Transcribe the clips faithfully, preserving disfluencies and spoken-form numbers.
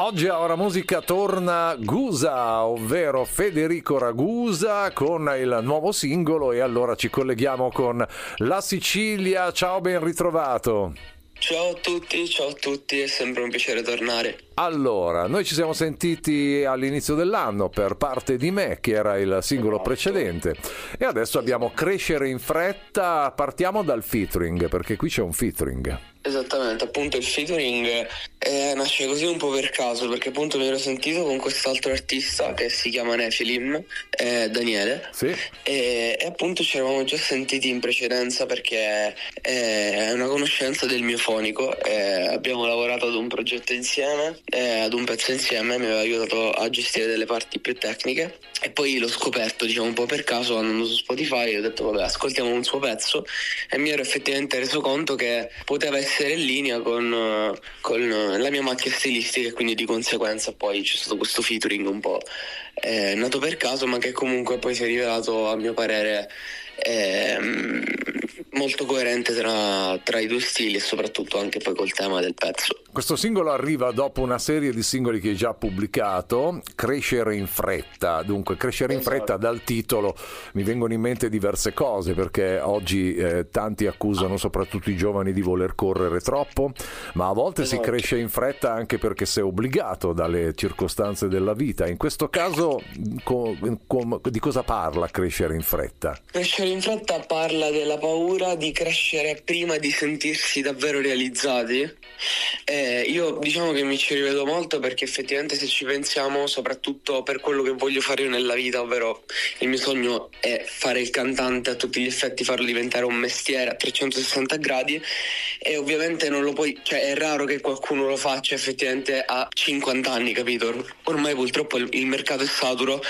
Oggi a Ora Musica torna Gusa, ovvero Federico Ragusa, con il nuovo singolo, e allora ci colleghiamo con la Sicilia. Ciao, ben ritrovato. Ciao a tutti, ciao a tutti, è sempre un piacere tornare. Allora, noi ci siamo sentiti all'inizio dell'anno per Parte di me, che era il singolo Esatto. precedente, e adesso abbiamo Crescere in fretta. Partiamo dal featuring, perché qui c'è un featuring. Esattamente, appunto il featuring eh, nasce così un po' per caso, perché appunto mi ero sentito con quest'altro artista che si chiama Nefilim, eh, Daniele, Sì. e, e appunto ci eravamo già sentiti in precedenza perché è una conoscenza del mio fonico, eh, abbiamo lavorato ad un progetto insieme, eh, ad un pezzo insieme, mi aveva aiutato a gestire delle parti più tecniche e poi l'ho scoperto diciamo un po' per caso andando su Spotify, ho detto vabbè ascoltiamo un suo pezzo e mi ero effettivamente reso conto che poteva essere essere in linea con, con la mia macchia stilistica e quindi di conseguenza poi c'è stato questo featuring un po' eh, nato per caso, ma che comunque poi si è rivelato a mio parere eh, molto coerente tra, tra i due stili e soprattutto anche poi col tema del pezzo. Questo singolo arriva dopo una serie di singoli che hai già pubblicato, Crescere in fretta. Dunque, Crescere in Esatto. fretta, dal titolo mi vengono in mente diverse cose, perché oggi eh, tanti accusano soprattutto i giovani di voler correre troppo, ma a volte Esatto. si cresce in fretta anche perché sei obbligato dalle circostanze della vita. In questo caso co- com- di cosa parla Crescere in fretta? Crescere in fretta parla della paura di crescere prima di sentirsi davvero realizzati. Eh, io diciamo che mi ci rivedo molto perché effettivamente se ci pensiamo, soprattutto per quello che voglio fare io nella vita, ovvero il mio sogno è fare il cantante a tutti gli effetti, farlo diventare un mestiere a trecentosessanta gradi, e ovviamente non lo puoi, cioè è raro che qualcuno lo faccia effettivamente a cinquanta anni, capito? Ormai purtroppo il, il mercato è saturo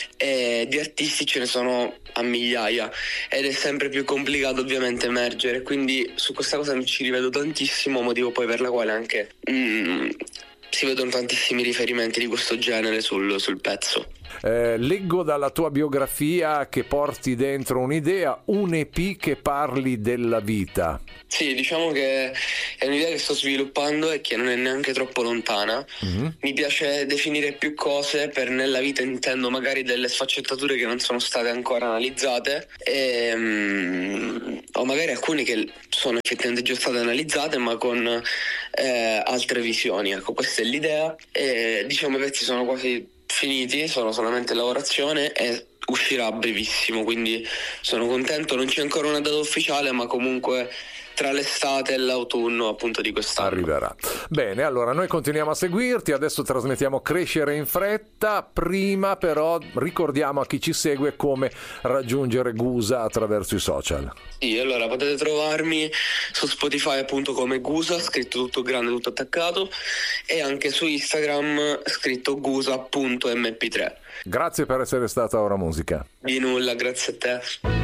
e di artisti ce ne sono a migliaia ed è sempre più complicato ovviamente emergere, quindi su questa cosa mi ci rivedo tantissimo, motivo poi per la quale anche mm, si vedono tantissimi riferimenti di questo genere sul, sul pezzo. Eh, leggo dalla tua biografia che porti dentro un'idea, un E P che parli della vita. Sì, diciamo che è un'idea che sto sviluppando e che non è neanche troppo lontana. Mm-hmm. Mi piace definire più cose, per nella vita intendo magari delle sfaccettature che non sono state ancora analizzate e, um, o magari alcune che sono effettivamente già state analizzate ma con eh, altre visioni. Ecco, questa è l'idea e diciamo i pezzi sono quasi finiti, sono solamente lavorazione e uscirà a brevissimo, quindi sono contento. Non c'è ancora una data ufficiale, ma comunque tra l'estate e l'autunno appunto di quest'anno arriverà. Bene, allora noi continuiamo a seguirti, adesso trasmettiamo Crescere in fretta. Prima però ricordiamo a chi ci segue come raggiungere Gusa attraverso i social. Sì, allora potete trovarmi su Spotify appunto come Gusa, scritto tutto grande, tutto attaccato, e anche su Instagram scritto gusa punto emme pi tre. Grazie per essere stata a Ora Musica. Di nulla, grazie a te.